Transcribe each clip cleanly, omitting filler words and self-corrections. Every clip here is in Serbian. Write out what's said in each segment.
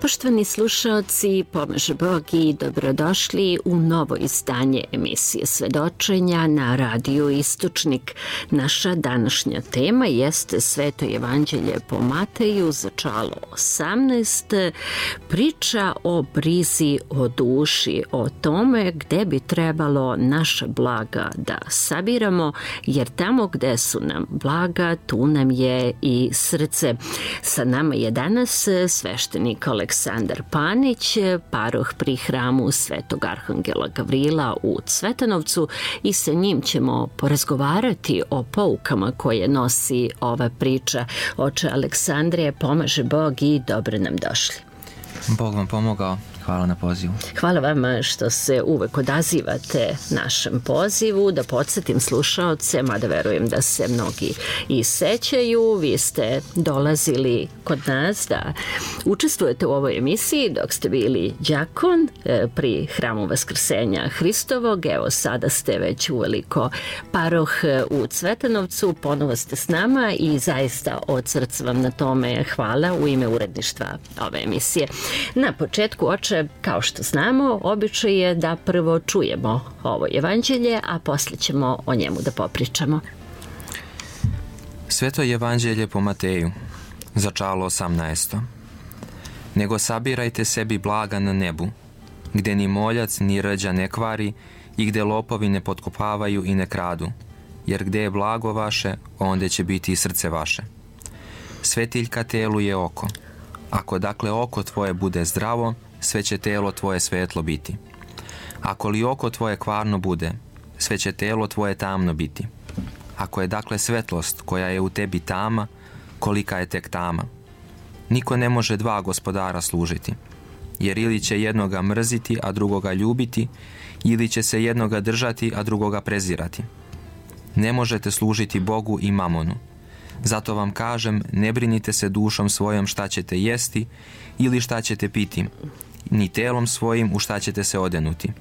Poštovani slušaoci, pomaže Bog i dobrodošli u novo izdanje emisije Svedočenja na radiju Istočnik. Naša današnja tema jeste Sveto evanđelje po Mateju, začalo 18, priča o brizi o duši, o tome gde bi trebalo naša blaga da sabiramo, jer tamo gde su nam blaga, tu nam je i srce. Sa nama je danas sveštenik Aleksandar Panić, paroh pri hramu Svetog Arhangela Gavrila u Cvetanovcu, i sa njim ćemo porazgovarati o poukama koje nosi ova priča. Oče Aleksandre, pomaže Bog i dobro nam došli. Bog vam pomogao. Hvala na pozivu. Hvala vam što se uvek odazivate našem pozivu. Da podsjetim slušaoce, mada verujem da se mnogi i sećaju, vi ste dolazili kod nas da učestvujete u ovoj emisiji dok ste bili đakon pri hramu Vaskrsenja Hristovog. Evo, sada ste već uveliko paroh u Cvetanovcu, ponovo ste s nama i zaista od srca vam na tome hvala u ime uredništva ove emisije. Na početku, oče, kao što znamo, običaj je da prvo čujemo ovo evanđelje, a poslije ćemo o njemu da popričamo. Sveto evanđelje po Mateju, začalo 18. Nego sabirajte sebi blaga na nebu, gde ni moljac ni rđa ne kvari i gde lopovi ne potkopavaju i ne kradu, jer gde je blago vaše, onda će biti i srce vaše. Svetiljka telu je oko. Ako dakle oko tvoje bude zdravo, sve će telo tvoje svetlo biti. Ako li oko tvoje kvarno bude, sve će telo tvoje tamno biti. Ako je dakle svetlost koja je u tebi tama, kolika je tek tama. Niko ne može dva gospodara služiti, jer ili će jednoga mrziti, a drugoga ljubiti, ili će se jednoga držati, a drugoga prezirati. Ne možete služiti Bogu i mamonu. Zato vam kažem, ne brinite se dušom svojom šta ćete jesti ili šta ćete piti, ni telom svojim u šta ćete se odenuti.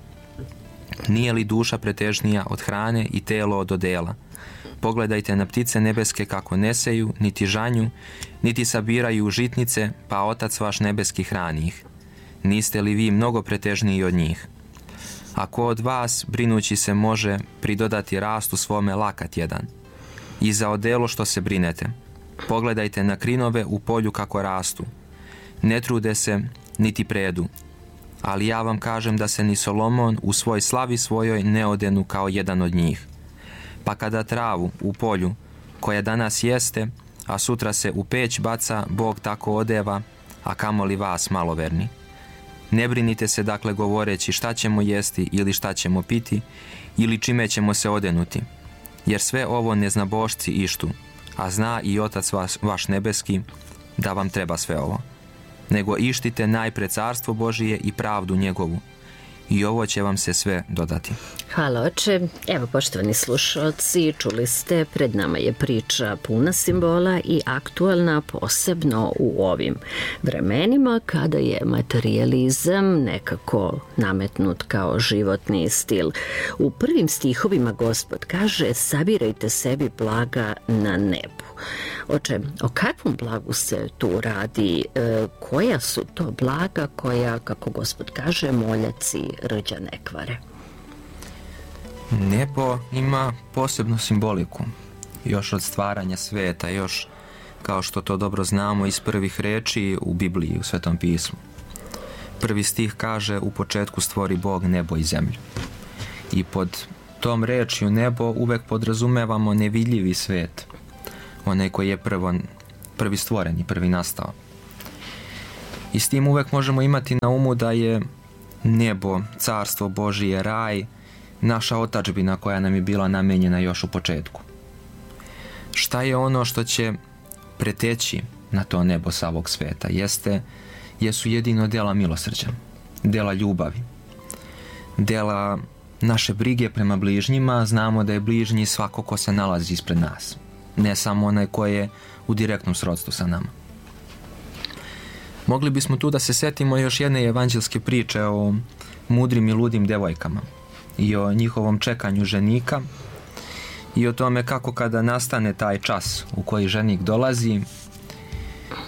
Nije li duša pretežnija od hrane i telo od odela? Pogledajte na ptice nebeske kako ne seju, niti žanju, niti sabiraju žitnice, pa Otac vaš nebeski hrani ih. Niste li vi mnogo pretežniji od njih? Ako od vas, brinući se, može pridodati rastu svome lakat jedan, i za odelo što se brinete, pogledajte na krinove u polju kako rastu. Ne trude se, niti predu. Ali ja vam kažem da se ni Solomon u svoj slavi svojoj ne odenu kao jedan od njih. Pa kada travu u polju, koja danas jeste, a sutra se u peć baca, Bog tako odeva, a kamoli vas maloverni. Ne brinite se dakle govoreći šta ćemo jesti ili šta ćemo piti, ili čime ćemo se odenuti. Jer sve ovo neznabošci ištu, a zna i Otac vaš nebeski da vam treba sve ovo. Nego ištite najpre carstvo Božije i pravdu njegovu, i ovo će vam se sve dodati. Hvala, oče. Evo, poštovani slušalci, čuli ste, pred nama je priča puna simbola i aktualna, posebno u ovim vremenima kada je materijalizam nekako nametnut kao životni stil. U prvim stihovima Gospod kaže: sabirajte sebi blaga na nebu. Oče, o kakvom blagu se tu radi? Koja su to blaga koja, kako Gospod kaže, moljac i rđa ne kvare? Nebo ima posebnu simboliku, još od stvaranja sveta, još kao što to dobro znamo iz prvih reči u Bibliji, u Svetom pismu. Prvi stih kaže: u početku stvori Bog nebo i zemlju. I pod tom rečju nebo uvek podrazumevamo nevidljivi svet, onaj koji je prvi stvoren i prvi nastao. I s tim uvek možemo imati na umu da je nebo, carstvo Božije, raj, naša otadžbina koja nam je bila namenjena još u početku. Šta je ono što će preteći na to nebo sa ovog sveta? Jesu jedino dela milosrđa, dela ljubavi, dela naše brige prema bližnjima. Znamo da je bližnji svako ko se nalazi ispred nas, ne samo onaj koji je u direktnom srodstvu sa nama. Mogli bismo tu da se setimo još jedne evanđelske priče o mudrim i ludim devojkama i o njihovom čekanju ženika i o tome kako kada nastane taj čas u koji ženik dolazi,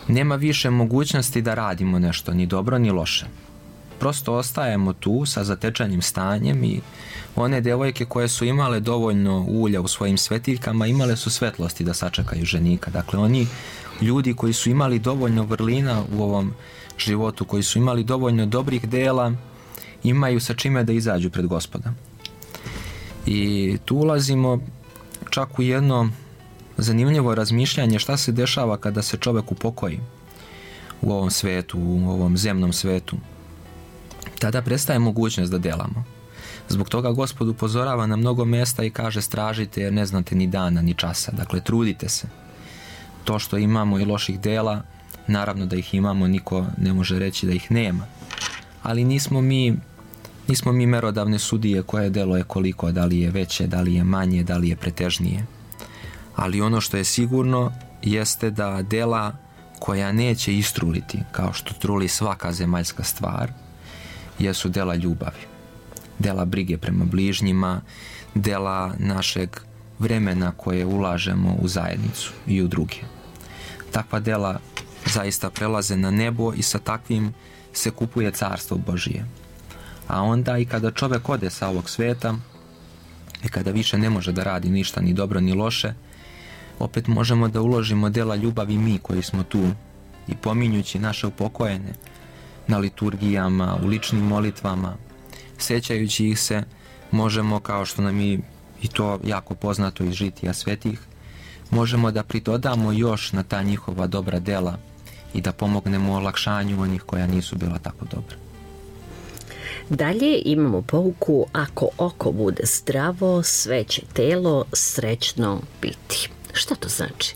nema više mogućnosti da radimo nešto, ni dobro, ni loše. Prosto ostajemo tu sa zatečenim stanjem i one devojke koje su imale dovoljno ulja u svojim svetiljkama imale su svetlosti da sačekaju ženika. Dakle, oni ljudi koji su imali dovoljno vrlina u ovom životu, koji su imali dovoljno dobrih dela, imaju sa čime da izađu pred Gospoda. I tu ulazimo čak u jedno zanimljivo razmišljanje šta se dešava kada se čovek upokoji u ovom svetu, u ovom zemnom svetu. Tada prestaje mogućnost da delamo. Zbog toga Gospod upozorava na mnogo mesta i kaže stražite jer ne znate ni dana ni časa. Dakle, trudite se. To što imamo i loših dela, naravno da ih imamo, niko ne može reći da ih nema. Ali nismo mi merodavne sudije koje delo je koliko, da li je veće, da li je manje, da li je pretežnije. Ali ono što je sigurno jeste da dela koja neće istruliti, kao što truli svaka zemaljska stvar, jesu dela ljubavi, dela brige prema bližnjima, dela našeg vremena koje ulažemo u zajednicu i u druge. Takva dela zaista prelaze na nebo i sa takvim se kupuje carstvo Božije. A onda i kada čovek ode sa ovog sveta i kada više ne može da radi ništa ni dobro ni loše, opet možemo da uložimo dela ljubavi mi koji smo tu i pominjući naše upokojene na liturgijama, u ličnim molitvama, sećajući ih se, možemo, kao što nam i to jako poznato iz žitija svetih, možemo da pridodamo još na ta njihova dobra dela i da pomognemo olakšanju onih koja nisu bila tako dobra. Dalje imamo pouku: ako oko bude zdravo, sve će telo srećno biti. Šta to znači?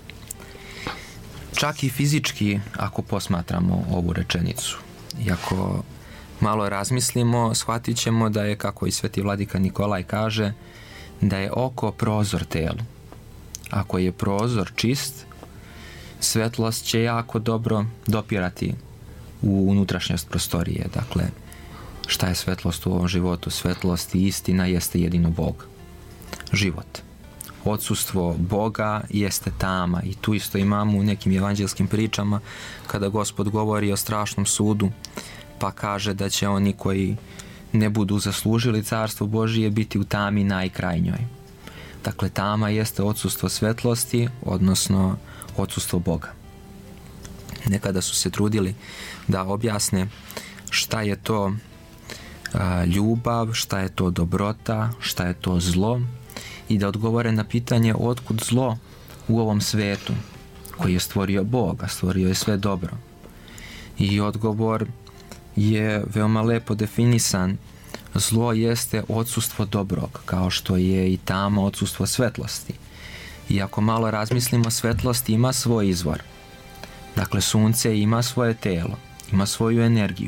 Čak i fizički, ako posmatramo ovu rečenicu i ako malo razmislimo, shvatit ćemo da je, kako i sveti vladika Nikolaj kaže, da je oko prozor telu. Ako je prozor čist, svetlost će jako dobro dopirati u unutrašnjost prostorije. Dakle, šta je svetlost u ovom životu? Svetlost i istina jeste jedino Bog. Život. Odsustvo Boga jeste tama i tu isto imamo u nekim evanđelskim pričama kada Gospod govori o strašnom sudu, pa kaže da će oni koji ne budu zaslužili carstvo Božije biti u tami najkrajnjoj. Dakle, tama jeste odsustvo svetlosti, odnosno odsustvo Boga. Nekada su se trudili da objasne šta je to ljubav, šta je to dobrota, šta je to zlo i da odgovore na pitanje otkud zlo u ovom svetu koji je stvorio Bog, a stvorio je sve dobro. I odgovor je veoma lepo definisan. Zlo jeste odsustvo dobrog, kao što je i tama odsustvo svetlosti. I ako malo razmislimo, svetlost ima svoj izvor. Dakle, sunce ima svoje telo, ima svoju energiju.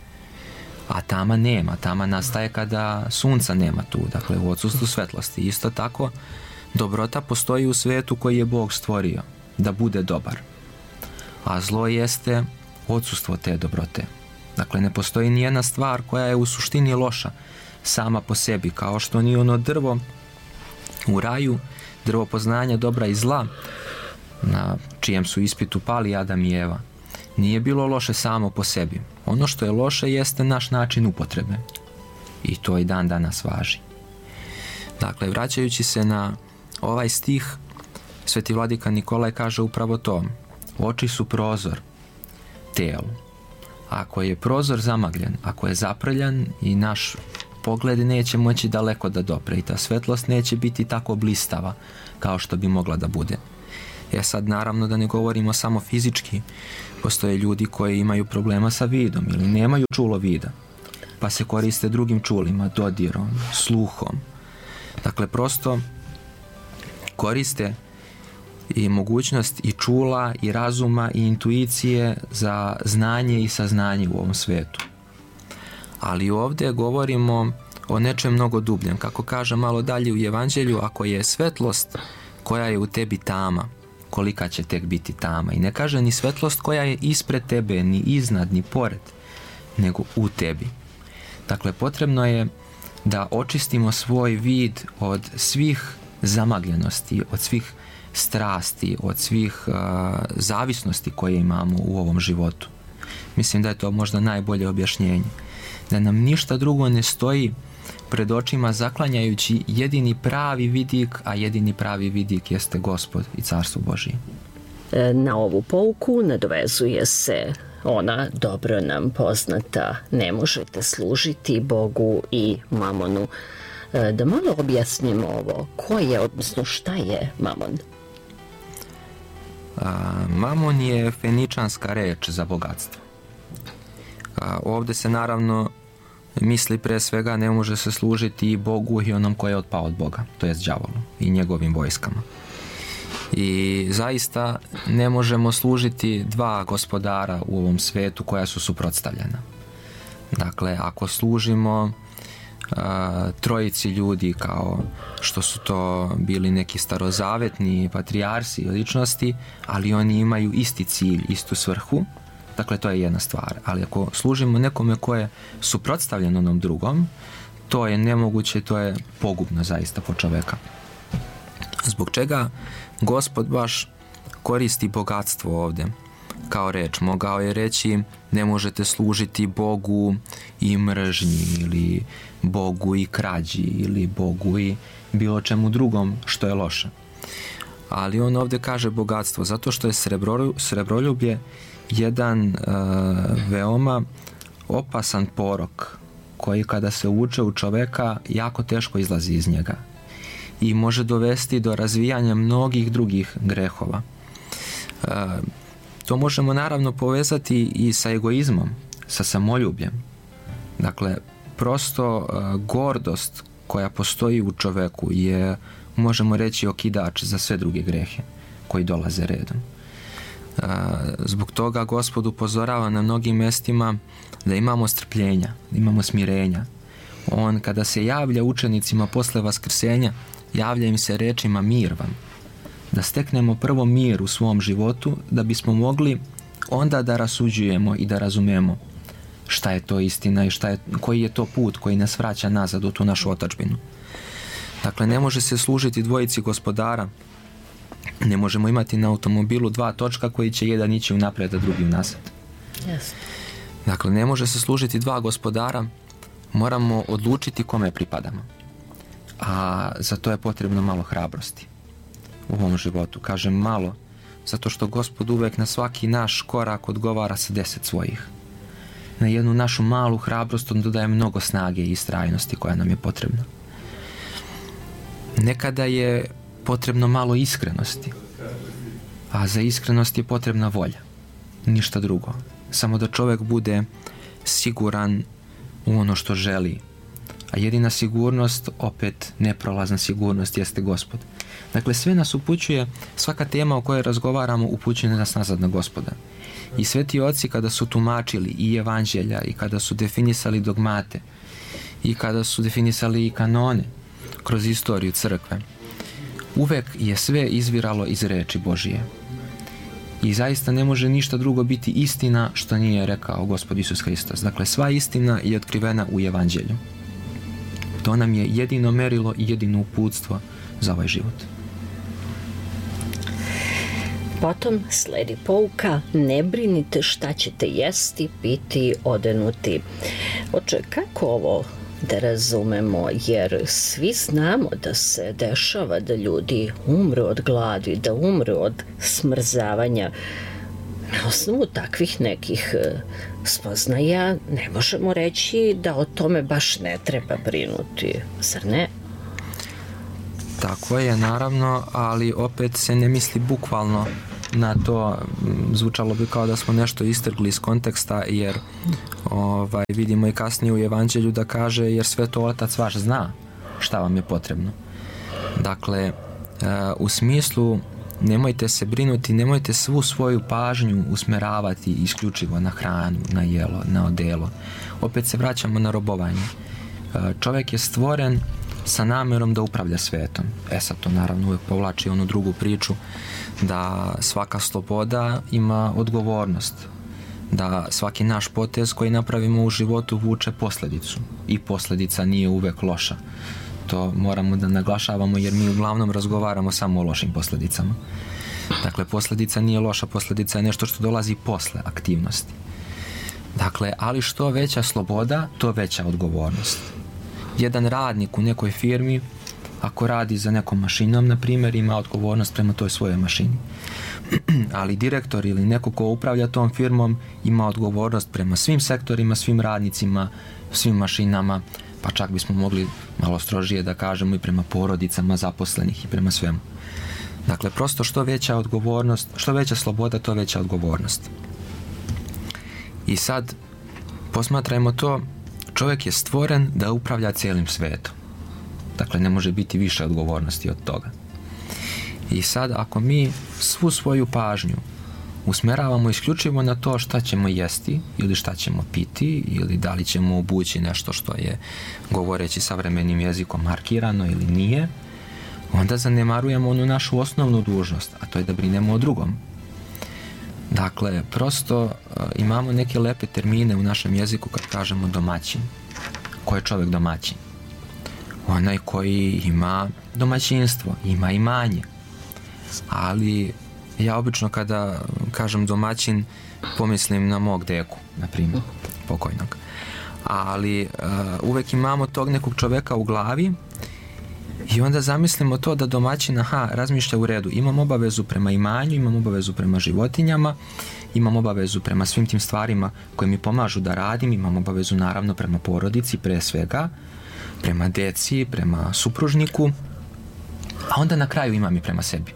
A tama nema. Tama nastaje kada sunca nema tu, dakle u odsustvu svetlosti. Isto tako, dobrota postoji u svetu koji je Bog stvorio, da bude dobar. A zlo jeste odsustvo te dobrote. Dakle, ne postoji nijedna stvar koja je u suštini loša sama po sebi, kao što ni ono drvo u raju, drvo poznanja dobra i zla, na čijem su ispitu pali Adam i Eva, nije bilo loše samo po sebi. Ono što je loše jeste naš način upotrebe. I to i dan danas važi. Dakle, vraćajući se na ovaj stih, sveti vladika Nikolaj kaže upravo to. Oči su prozor telu. Ako je prozor zamagljen, ako je zaprljan i naš pogled neće moći daleko da dopre i ta svetlost neće biti tako blistava kao što bi mogla da bude. Sad naravno da ne govorimo samo fizički, postoje ljudi koji imaju problema sa vidom ili nemaju čulo vida, pa se koriste drugim čulima, dodirom, sluhom. Dakle, prosto koriste i mogućnost i čula i razuma i intuicije za znanje i saznanje u ovom svetu. Ali ovdje govorimo o nečem mnogo dubljem. Kako kaže malo dalje u Evanđelju, ako je svetlost koja je u tebi tama, kolika će tek biti tama. I ne kaže ni svetlost koja je ispred tebe, ni iznad, ni pored, nego u tebi. Dakle, potrebno je da očistimo svoj vid od svih zamagljenosti, od svih strasti, od svih zavisnosti koje imamo u ovom životu. Mislim da je to možda najbolje objašnjenje. Da nam ništa drugo ne stoji pred očima zaklanjajući jedini pravi vidik, a jedini pravi vidik jeste Gospod i Carstvo Božije. Na ovu pouku nadovezuje se ona dobro nam poznata: ne možete služiti Bogu i mamonu. Da malo objasnimo ovo. Ko je, odnosno šta je mamon? Mamon je feničanska reč za bogatstvo. Ovdje se naravno misli pre svega ne može se služiti i Bogu i onom koji je otpao od Boga, to jest đavolu i njegovim vojskama. I zaista ne možemo služiti dva gospodara u ovom svetu koja su suprotstavljena. Dakle, ako služimo trojici ljudi kao što su to bili neki starozavetni patrijarsi i ličnosti, ali oni imaju isti cilj, istu svrhu, dakle to je jedna stvar. Ali ako služimo nekome ko je suprotstavljen onom drugom, to je nemoguće, to je pogubno zaista po čoveka. Zbog čega Gospod baš koristi bogatstvo ovdje kao reč? Mogao je reći ne možete služiti Bogu i mržnji, ili Bogu i krađi, ili Bogu i bilo čemu drugom što je loše. Ali on ovdje kaže bogatstvo zato što je srebroljublje jedan veoma opasan porok koji kada se uče u čoveka jako teško izlazi iz njega i može dovesti do razvijanja mnogih drugih grehova. To možemo naravno povezati i sa egoizmom, sa samoljubljem. Dakle, prosto gordost koja postoji u čoveku je, možemo reći, okidač za sve druge grehe koji dolaze redom. Zbog toga Gospod upozorava na mnogim mestima da imamo strpljenja, da imamo smirenja. On kada se javlja učenicima posle vaskrsenja, javlja im se rečima mir vam. Da steknemo prvo mir u svom životu, da bismo mogli onda da rasuđujemo i da razumemo šta je to istina i koji je to put koji nas vraća nazad u tu našu otadžbinu. Dakle, ne može se služiti dvojici gospodara. Ne možemo imati na automobilu dva točka koji će jedan ići unaprijed, a drugi unazad. Yes. Dakle, ne može se služiti dva gospodara, moramo odlučiti kome pripadamo. A za to je potrebno malo hrabrosti u ovom životu. Kažem malo, zato što Gospod uvek na svaki naš korak odgovara sa 10 svojih. Na jednu našu malu hrabrost on dodaje mnogo snage i istrajnosti koja nam je potrebna. Nekada je potrebno malo iskrenosti, a za iskrenost je potrebna volja, ništa drugo. Samo da čovjek bude siguran u ono što želi, a jedina sigurnost, opet neprolazna sigurnost, jeste Gospod. Dakle, sve nas upućuje, svaka tema o kojoj razgovaramo upućuje nas nazad na Gospoda. I sveti oci kada su tumačili i evanđelja, i kada su definisali dogmate, i kada su definisali i kanone kroz istoriju crkve, uvek je sve izviralo iz reči Božije. I zaista ne može ništa drugo biti istina što nije rekao Gospod Isus Hristos. Dakle, sva istina je otkrivena u evanđelju. To nam je jedino merilo i jedino uputstvo za ovaj život. Potom sledi pouka: ne brinite šta ćete jesti, piti, odenuti. Oče, kako ovo da razumemo, jer svi znamo da se dešava da ljudi umru od gladi, da umru od smrzavanja. Na osnovu takvih nekih spoznaja ne možemo reći da o tome baš ne treba brinuti, zar ne? Tako je, naravno, ali opet se ne misli bukvalno na to. Zvučalo bi kao da smo nešto istrgli iz konteksta, jer vidimo i kasnije u evanđelju da kaže jer sve to Otac vaš zna šta vam je potrebno. Dakle, u smislu nemojte se brinuti, nemojte svu svoju pažnju usmeravati isključivo na hranu, na jelo, na odelo. Opet se vraćamo na robovanje. Čovjek je stvoren sa namjerom da upravlja svetom. Sad to naravno uvijek povlači onu drugu priču da svaka sloboda ima odgovornost, da svaki naš potez koji napravimo u životu vuče posljedicu i posljedica nije uvijek loša. To moramo da naglašavamo jer mi uglavnom razgovaramo samo o lošim posljedicama. Dakle, posljedica nije loša, posljedica je nešto što dolazi posle aktivnosti. Dakle, ali što veća sloboda, to veća odgovornost. Jedan radnik u nekoj firmi, ako radi za nekom mašinom, na primjer, ima odgovornost prema toj svojoj mašini. Ali direktor ili neko ko upravlja tom firmom ima odgovornost prema svim sektorima, svim radnicima, svim mašinama, pa čak bismo mogli malo strožije da kažemo i prema porodicama zaposlenih i prema svemu. Dakle, prosto što veća odgovornost, što veća sloboda, to veća odgovornost. I sad posmatrajmo to, čovjek je stvoren da upravlja cijelim svetom. Dakle, ne može biti više odgovornosti od toga. I sad, ako mi svu svoju pažnju usmjeravamo isključivo na to šta ćemo jesti ili šta ćemo piti ili da li ćemo obući nešto što je, govoreći savremenim jezikom, markirano ili nije, onda zanemarujemo onu našu osnovnu dužnost, a to je da brinemo o drugom. Dakle, prosto imamo neke lepe termine u našem jeziku kad kažemo domaćin. Ko je čovjek domaćin? Onaj koji ima domaćinstvo, ima imanje. Ali ja obično kada kažem domaćin pomislim na mog deku, na primjer, pokojnog. Ali uvek imamo tog nekog čovjeka u glavi i onda zamislimo to da domaćin, razmišlja u redu, imam obavezu prema imanju, imam obavezu prema životinjama, imam obavezu prema svim tim stvarima koje mi pomažu da radim, imam obavezu naravno prema porodici, pre svega, prema deci, prema supružniku, a onda na kraju imam i prema sebi.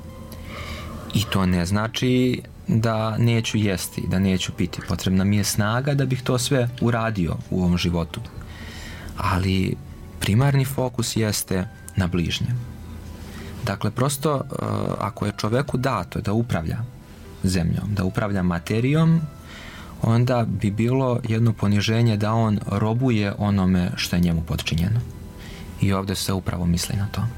I to ne znači da neću jesti, da neću piti. Potrebna mi je snaga da bih to sve uradio u ovom životu. Ali primarni fokus jeste na bližnjem. Dakle, prosto ako je čovjeku dato da upravlja zemljom, da upravlja materijom, onda bi bilo jedno poniženje da on robuje onome što je njemu podčinjeno. I ovdje se upravo misli na to.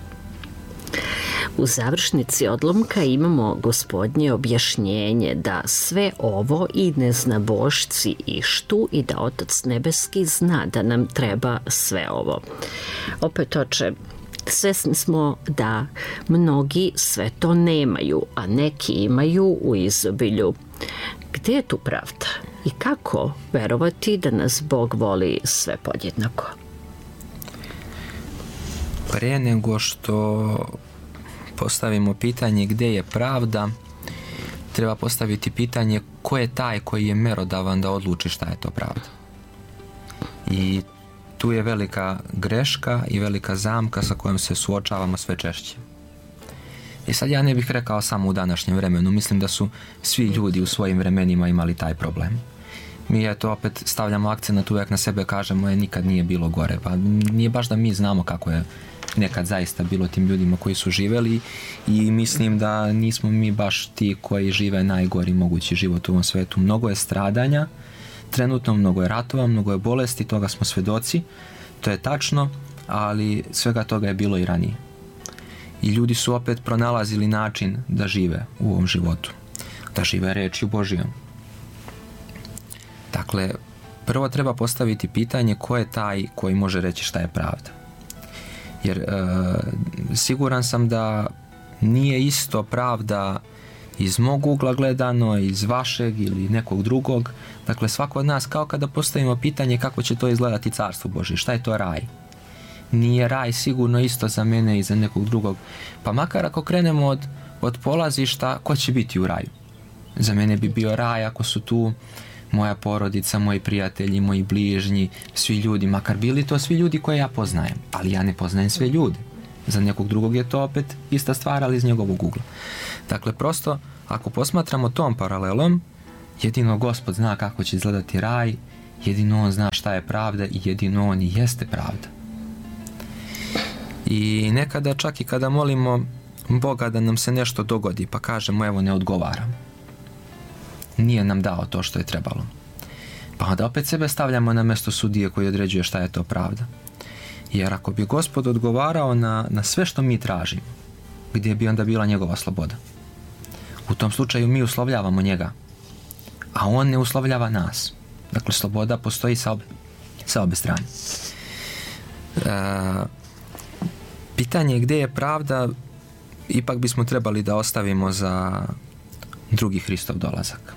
U završnici odlomka imamo Gospodnje objašnjenje da sve ovo i ne zna božci ištu i da Otac nebeski zna da nam treba sve ovo. Opet, oče, svesni smo da mnogi sve to nemaju, a neki imaju u izobilju. Gdje je tu pravda i kako verovati da nas Bog voli sve podjednako? Pre nego što postavimo pitanje gdje je pravda, treba postaviti pitanje ko je taj koji je merodavan da odluči šta je to pravda. I tu je velika greška i velika zamka sa kojom se suočavamo sve češće. I sad ja ne bih rekao samo u današnjem vremenu, mislim da su svi ljudi u svojim vremenima imali taj problem. Mi opet stavljamo akcent uvijek na sebe, kažemo nikad nije bilo gore, pa nije baš da mi znamo kako je nekad zaista bilo tim ljudima koji su živjeli i mislim da nismo mi baš ti koji žive najgori mogući život u ovom svetu. Mnogo je stradanja, trenutno mnogo je ratova, mnogo je bolesti, toga smo svedoci, to je tačno, ali svega toga je bilo i ranije. I ljudi su opet pronalazili način da žive u ovom životu, da žive rečju Božijom. Dakle, prvo treba postaviti pitanje ko je taj koji može reći šta je pravda. Jer siguran sam da nije isto pravda iz mog ugla gledano, iz vašeg ili nekog drugog. Dakle, svako od nas, kao kada postavimo pitanje kako će to izgledati carstvo Božje, šta je to raj? Nije raj sigurno isto za mene i za nekog drugog. Pa makar ako krenemo od polazišta, ko će biti u raju? Za mene bi bio raj ako su tu moja porodica, moji prijatelji, moji bližnji, svi ljudi, makar bili to svi ljudi koje ja poznajem, ali ja ne poznajem sve ljude. Za nekog drugog je to opet ista stvar, ali iz njegovog ugla. Dakle, prosto, ako posmatramo tom paralelom, jedino Gospod zna kako će izgledati raj, jedino On zna šta je pravda i jedino On i jeste pravda. I nekada čak i kada molimo Boga da nam se nešto dogodi, pa kažemo evo ne odgovaram, nije nam dao to što je trebalo, pa onda opet sebe stavljamo na mjesto sudije koji određuje šta je to pravda. Jer ako bi Gospod odgovarao na sve što mi tražimo, gdje bi onda bila njegova sloboda? U tom slučaju mi uslovljavamo njega, a on ne uslovljava nas. Dakle, sloboda postoji sa obe strane. Pitanje gdje je pravda ipak bismo trebali da ostavimo za drugi Hristov dolazak.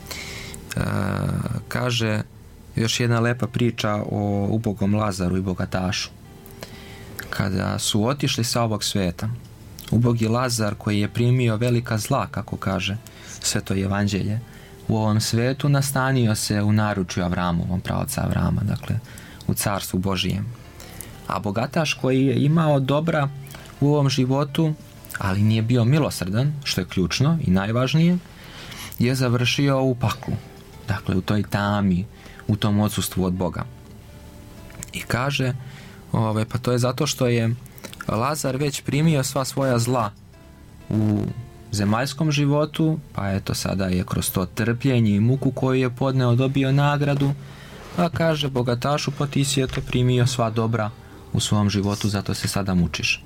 Kaže još jedna lepa priča o ubogom Lazaru i bogatašu. Kada su otišli sa ovog sveta, ubogi Lazar, koji je primio velika zla, kako kaže Sveto evanđelje, u ovom svetu nastanio se u naručju Avramovom, praoca Avrama, dakle u carstvu Božijem. A bogataš koji je imao dobra u ovom životu, ali nije bio milosrdan, što je ključno i najvažnije, je završio u paklu, dakle u toj tami, u tom odsustvu od Boga. I kaže, pa to je zato što je Lazar već primio sva svoja zla u zemaljskom životu, pa eto sada je kroz to trpljenje i muku koju je podneo dobio nagradu, a kaže bogatašu, pa ti si eto primio sva dobra u svom životu, zato se sada mučiš.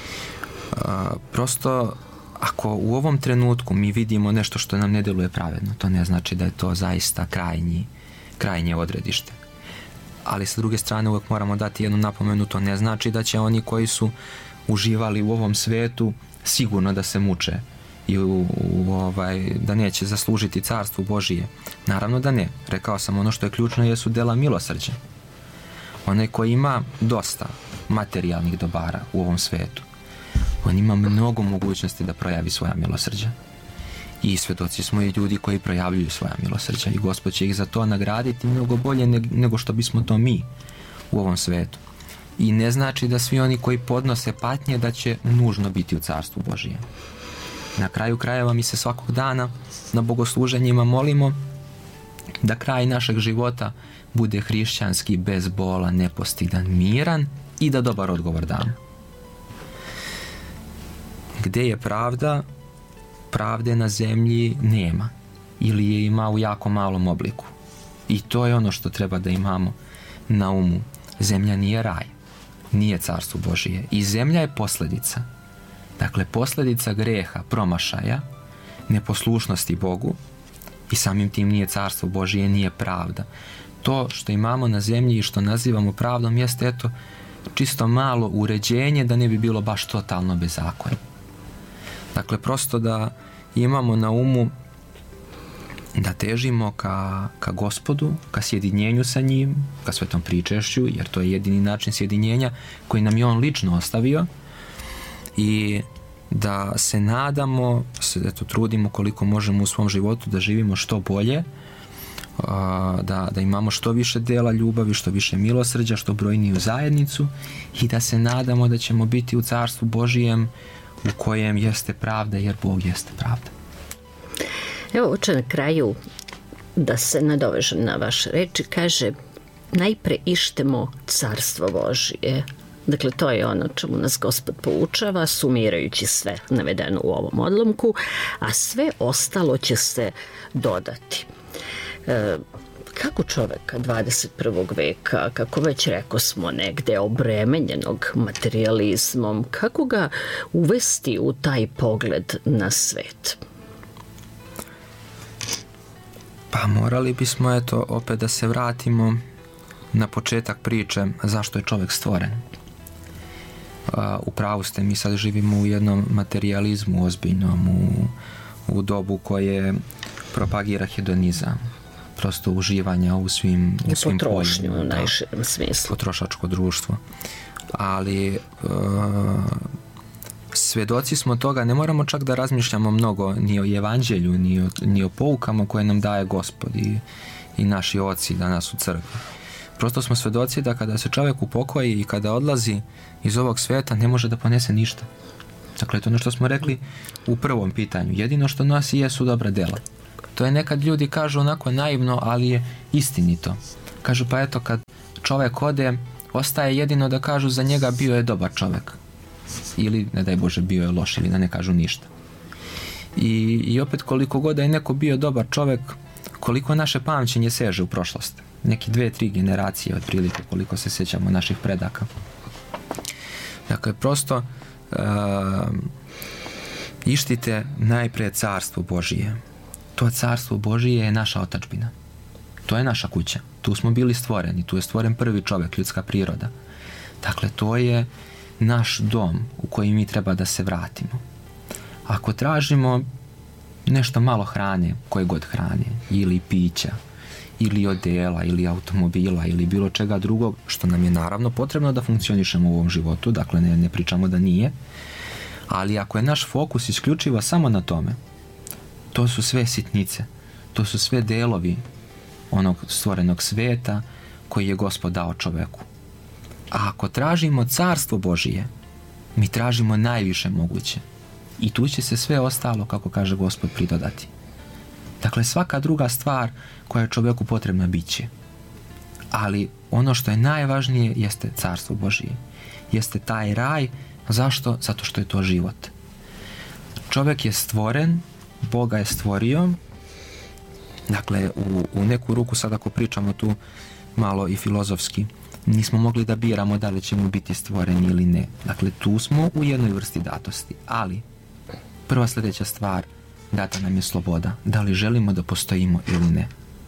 Prosto, ako u ovom trenutku mi vidimo nešto što nam ne djeluje pravedno, to ne znači da je to zaista krajnje odredište. Ali sa druge strane uvijek moramo dati jednu napomenu, to ne znači da će oni koji su uživali u ovom svetu sigurno da se muče i da neće zaslužiti carstvo Božije. Naravno da ne. Rekao sam, ono što je ključno jesu dela milosrđa. Onaj koji ima dosta materijalnih dobara u ovom svetu, on ima mnogo mogućnosti da projavi svoja milosrđa. I svjedoci smo i ljudi koji projavljuju svoja milosrđa i Gospod će ih za to nagraditi mnogo bolje nego što bismo to mi u ovom svetu. I ne znači da svi oni koji podnose patnje da će nužno biti u carstvu Božijem. Na kraju krajeva mi se svakog dana na bogosluženjima molimo da kraj našeg života bude hrišćanski, bez bola, nepostidan, miran i da dobar odgovor damo. Gdje je pravda? Pravde na zemlji nema ili je ima u jako malom obliku. I to je ono što treba da imamo na umu. Zemlja nije raj, nije carstvo Božije i zemlja je posljedica. Dakle, posljedica greha, promašaja, neposlušnosti Bogu i samim tim nije carstvo Božije, nije pravda. To što imamo na zemlji i što nazivamo pravdom jeste eto čisto malo uređenje da ne bi bilo baš totalno bezakonje. Dakle, prosto da imamo na umu da težimo ka Gospodu, ka sjedinjenju sa njim, ka svetom pričešću, jer to je jedini način sjedinjenja koji nam je on lično ostavio, i da se nadamo, eto, trudimo koliko možemo u svom životu da živimo što bolje, da imamo što više dela ljubavi, što više milosrđa, što brojniju zajednicu i da se nadamo da ćemo biti u carstvu Božijem u kojem jeste pravda, jer Bog jeste pravda. Evo, oče, na kraju da se nadovežem na vaše reči, kaže najpre ištemo carstvo Božije. Dakle, to je ono čemu nas Gospod poučava, sumirajući sve navedeno u ovom odlomku, a sve ostalo će se dodati. Kako čoveka 21. veka, kako već reko smo negde obremenjenog materializmom, kako ga uvesti u taj pogled na svet? Pa morali bismo eto opet da se vratimo na početak priče zašto je čovjek stvoren. U pravu ste, mi sad živimo u jednom materijalizmu ozbiljnom, u dobu koje propagira hedonizam, prosto uživanja u svim potrošnju u najširem smislu. Potrošačko društvo. Ali svjedoci smo toga, ne moramo čak da razmišljamo mnogo ni o evanđelju, ni o poukama koje nam daje Gospod i naši oci danas u crkvi. Prosto smo svjedoci da kada se čovjek upokoji i kada odlazi iz ovog sveta ne može da ponese ništa. Dakle, to ono što smo rekli u prvom pitanju. Jedino što nosi jesu dobra dela. To je nekad ljudi kažu onako naivno, ali je istinito. Kažu, pa eto, kad čovjek ode, ostaje jedino da kažu za njega bio je dobar čovjek. Ili, ne daj Bože, bio je loš, ili da ne kažu ništa. I opet, koliko god da je neko bio dobar čovjek, koliko naše pamćenje seže u prošlost. Neki 2-3 generacije otprilike, koliko se sjećamo naših predaka. Dakle, prosto ištite najprije carstvo Božije. To carstvo Božije je naša otadžbina. To je naša kuća. Tu smo bili stvoreni. Tu je stvoren prvi čovjek, ljudska priroda. Dakle, to je naš dom u koji mi treba da se vratimo. Ako tražimo nešto malo hrane, koje god hrane, ili pića, ili odela, ili automobila, ili bilo čega drugog, što nam je naravno potrebno da funkcionišemo u ovom životu, dakle ne pričamo da nije, ali ako je naš fokus isključivo samo na tome, to su sve sitnice, to su sve delovi onog stvorenog sveta koji je Gospod dao čoveku. A ako tražimo carstvo Božije, mi tražimo najviše moguće. I tu će se sve ostalo, kako kaže Gospod, pridodati. Dakle, svaka druga stvar koja je čovjeku potrebna bit će. Ali ono što je najvažnije jeste carstvo Božije. Jeste taj raj. Zašto? Zato što je to život. Čovjek je stvoren, Boga je stvorio. Dakle, u neku ruku, sad ako pričamo tu malo i filozofski, nismo mogli da biramo da li ćemo biti stvoreni ili ne. Dakle, tu smo u jednoj vrsti datosti. Ali, prva sljedeća stvar, data nam je sloboda. Da li želimo da postojimo ili ne.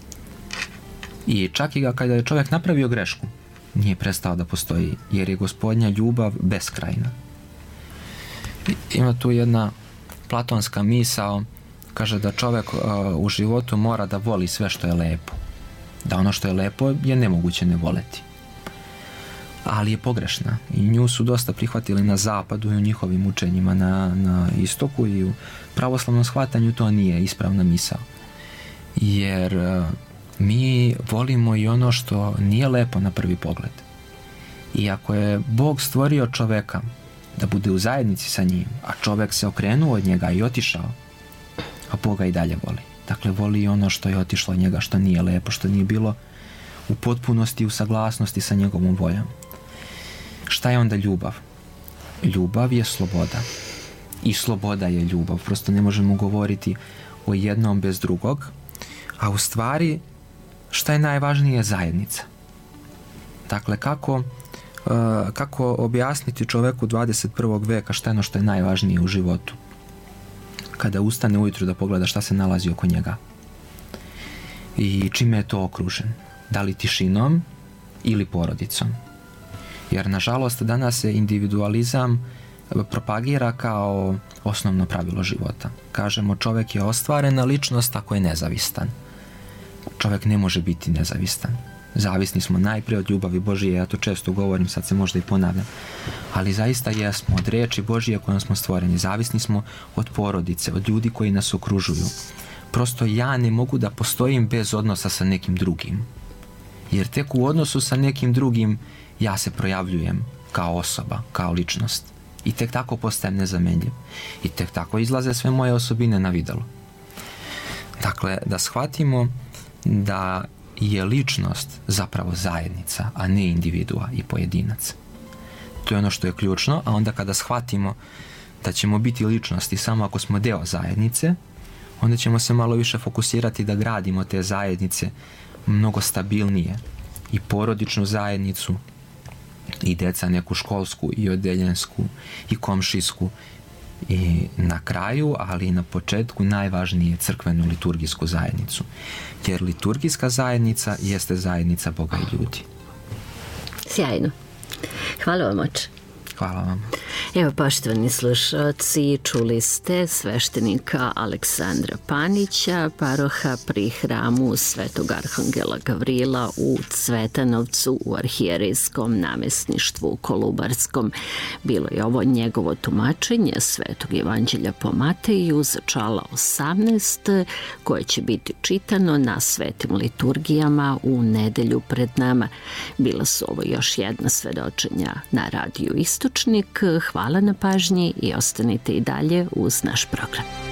I čak i kada je čovjek napravio grešku, nije prestao da postoji, jer je Gospodnja ljubav beskrajna. Ima tu jedna platonska misao, kaže da čovjek u životu mora da voli sve što je lepo. Da ono što je lepo je nemoguće ne voleti. Ali je pogrešna i nju su dosta prihvatili na zapadu i u njihovim učenjima na istoku, i u pravoslavnom shvatanju to nije ispravna misao. Jer mi volimo i ono što nije lepo na prvi pogled. I ako je Bog stvorio čoveka da bude u zajednici sa njim, a čovek se okrenuo od njega i otišao, a Boga i dalje voli. Dakle, voli i ono što je otišlo od njega, što nije lepo, što nije bilo u potpunosti, u saglasnosti sa njegovom voljom. Šta je onda ljubav? Ljubav je sloboda. I sloboda je ljubav. Prosto ne možemo govoriti o jednom bez drugog. A u stvari, šta je najvažnije? Zajednica. Dakle, kako objasniti čoveku 21. veka šta je ono što je najvažnije u životu? Kada ustane ujutru da pogleda šta se nalazi oko njega. I čime je to okružen? Da li tišinom ili porodicom? Jer, nažalost, danas se individualizam propagira kao osnovno pravilo života. Kažemo, čovjek je ostvarena ličnost ako je nezavistan. Čovjek ne može biti nezavistan. Zavisni smo najprije od ljubavi Božije, ja to često govorim, sad se možda i ponavljam. Ali zaista jesmo od riječi Božije kojom smo stvoreni. Zavisni smo od porodice, od ljudi koji nas okružuju. Prosto ja ne mogu da postojim bez odnosa sa nekim drugim. Jer tek u odnosu sa nekim drugim ja se projavljujem kao osoba, kao ličnost. I tek tako postajem nezamenljiv. I tek tako izlaze sve moje osobine na videlo. Dakle, da shvatimo da je ličnost zapravo zajednica, a ne individua i pojedinac. To je ono što je ključno, a onda kada shvatimo da ćemo biti ličnosti samo ako smo deo zajednice, onda ćemo se malo više fokusirati da gradimo te zajednice mnogo stabilnije, i porodičnu zajednicu, i deca neku školsku i odeljensku i komšijsku, i na kraju, ali i na početku, najvažnije, crkvenu liturgijsku zajednicu. Jer liturgijska zajednica jeste zajednica Boga i ljudi. Sjajno. Hvala vam, oče. Hvala vam. Evo, poštovani slušalci, čuli ste sveštenika Aleksandra Panića, paroha pri hramu Svetog Arhangela Gavrila u Cvetanovcu u arhijerejskom namjesništvu Kolubarskom. Bilo je ovo njegovo tumačenje Svetog Evanđelja po Mateju za čala 18, koje će biti čitano na svetim liturgijama u nedelju pred nama. Bila su ovo još jedna svedočenja na radiju Istočnik. Hvala na pažnji i ostanite i dalje uz naš program.